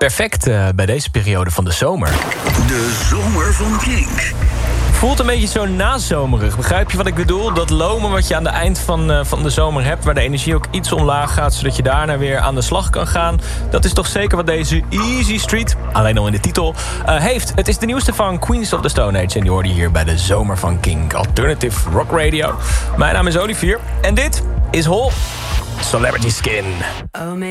Perfect bij deze periode van de zomer. De zomer van Kink. Voelt een beetje zo nazomerig. Begrijp je wat ik bedoel? Dat lomen wat je aan het eind van de zomer hebt, waar de energie ook iets omlaag gaat, zodat je daarna weer aan de slag kan gaan. Dat is toch zeker wat deze Easy Street, alleen al in de titel, heeft. Het is de nieuwste van Queens of the Stone Age en die hoorde je hier bij de zomer van Kink. Alternative Rock Radio. Mijn naam is Olivier en dit is Hol Celebrity Skin.